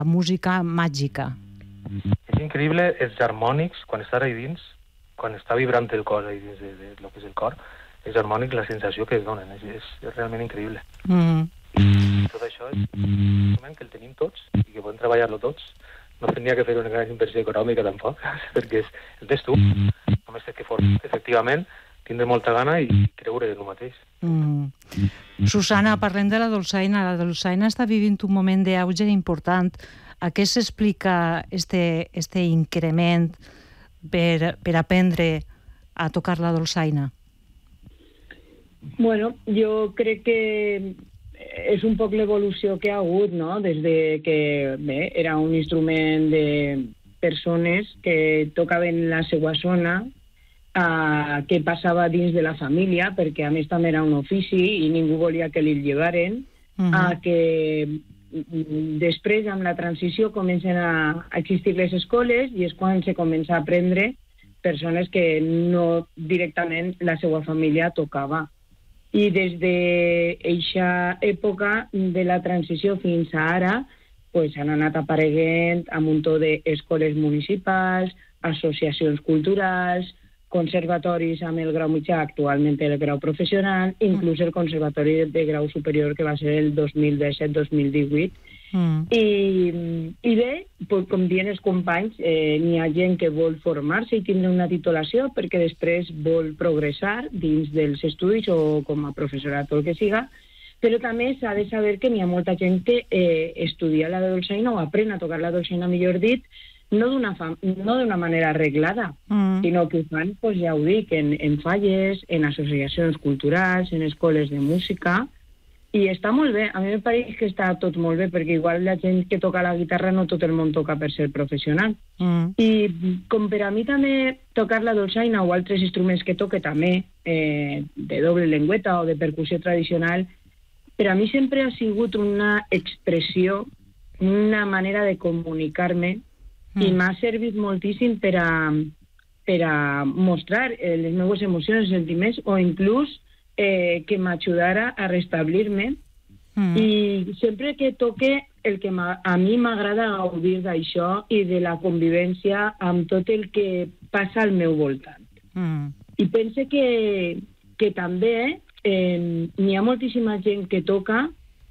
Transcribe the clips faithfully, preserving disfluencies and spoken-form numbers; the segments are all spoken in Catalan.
música màgica. És increïble els harmònics, quan estàs ahí dins, quan està vibrant el cos ahí dins de, de, de lo que és el cor, els harmònics, la sensació que es donen, és, és, és realment increïble. Mm. I tot això és un moment que el tenim tots i que podem treballar-lo tots. No tenia que fer una gran inversió econòmica tampoc, perquè és, el tens tu, només tens que for, efectivament, tindre molta gana i creure en el mateix. Mm. Susana, parlem de la dolçaina. La dolçaina està vivint un moment d'auge important. A què s'explica este, este increment per, per aprendre a tocar la dolçaina? Bueno, jo crec que és un poc l'evolució que ha hagut, no? Des de que bé, era un instrument de persones que tocaven la seva zona, Uh, que passava dins de la família, perquè a més també era un ofici i ningú volia que li llevaren, uh-huh. uh, que després, amb la transició, comencen a existir les escoles i és quan se comença a aprendre persones que no directament la seva família tocava. I des d'aquesta època de la transició fins a ara, pues, han anat apareguent a un muntó d'escoles municipals, associacions culturals, conservatoris amb el grau mitjà, actualment el grau professional, inclús el conservatori de grau superior, que va ser el dos mil disset dos mil divuit. Mm. I, I bé, pues, com diuen els companys, eh, n'hi ha gent que vol formar-se i tindre una titulació perquè després vol progressar dins dels estudis o com a professorat o el que siga, però també s'ha de saber que n'hi ha molta gent que eh, estudia la dolçaina o aprèn a tocar la dolçaina, millor dit, no d'una no d'una manera arreglada, mm. sinó que ho fan, pues, ja ho dic, en, en falles, en associacions culturals, en escoles de música, i està molt bé. A mi em pareix que està tot molt bé, perquè igual la gent que toca la guitarra no tot el món toca per ser professional. Mm. I com per a mi també tocar la dolçaina o altres instruments que toque també, eh, de doble lengüeta o de percussió tradicional, per a mi sempre ha sigut una expressió, una manera de comunicar-me, Mm. i m'ha servit moltíssim per a, per a mostrar eh, les meves emocions, sentiments, o inclús eh, que m'ajudara a restablir-me. Mm. I sempre que toque, el que a mi m'agrada gaudir d'això i de la convivència amb tot el que passa al meu voltant. Mm. I pense que, que també eh, n'hi ha moltíssima gent que toca.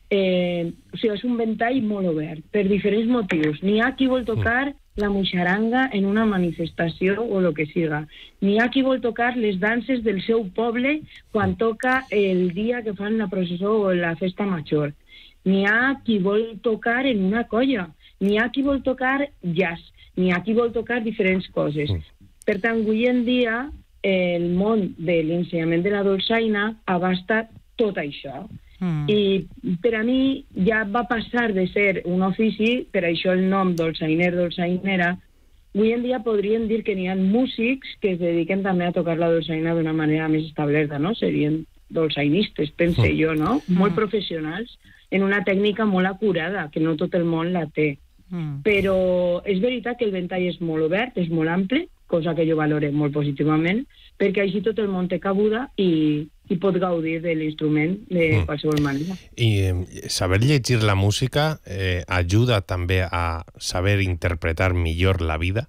Eh, o sigui, és un ventall molt obert, per diferents motius. N'hi ha qui vol tocar la muixaranga en una manifestació o el que siga. N'hi ha qui vol tocar les danses del seu poble quan toca el dia que fan la processó o la festa major. N'hi ha qui vol tocar en una colla. N'hi ha qui vol tocar jazz. N'hi ha qui vol tocar diferents coses. Per tant, avui en dia, el món de l'ensenyament de la dolçaina abasta tot això. Mm. I per a mi ja va passar de ser un ofici, per això el nom dolçainer, dolçainera. Avui en dia podríem dir que n'hi ha músics que es dediquen també a tocar la dolçaina d'una manera més establerta, no? Serien dolçainistes, pense mm. jo, no? Mm. Molt professionals, en una tècnica molt acurada, que no tot el món la té. Mm. Però és veritat que el ventall és molt obert, és molt ample, cosa que jo valore molt positivament, perquè així tot el món té cabuda i, i pot gaudir de l'instrument de mm. qualsevol manera. I eh, saber llegir la música eh, ajuda també a saber interpretar millor la vida?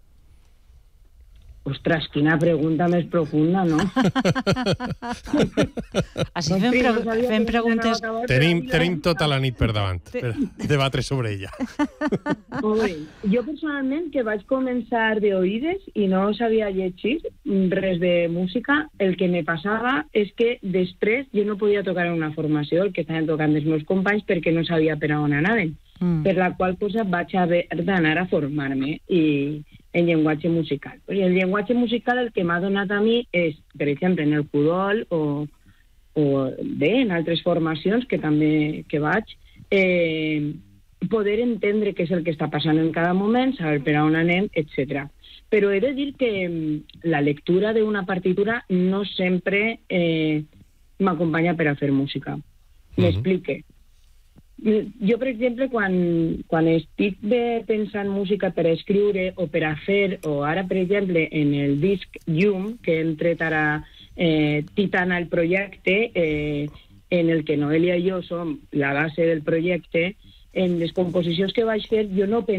Ostres, quina pregunta més profunda, no? Així fem, pre fem preguntes... Tenim, tenim tota la nit per davant per debatre sobre ella. Bé, jo personalment, que vaig començar d'oïdes i no sabia llegir res de música, el que me passava és que després jo no podia tocar en una formació, el que estaven tocant els meus companys, perquè no sabia per on anaven. Mm. Per la qual cosa vaig haver d'anar a formar-me i en llenguatge musical. I el llenguatge musical el que m'ha donat a mi és, per exemple, en el Pudol o, o bé, en altres formacions que també que vaig, eh, poder entendre què és el que està passant en cada moment, saber per on anem, etcètera. Però he de dir que la lectura d'una partitura no sempre eh, m'acompanya per a fer música. M'explique. Uh-huh. Jo, per exemple, quan, quan estic bé pensant música per a escriure o per a fer, o ara, per exemple, en el disc Llum, que hem tret ara eh, Titana el projecte, eh, en el que Noelia i jo som la base del projecte, en les composicions que vaig fer jo no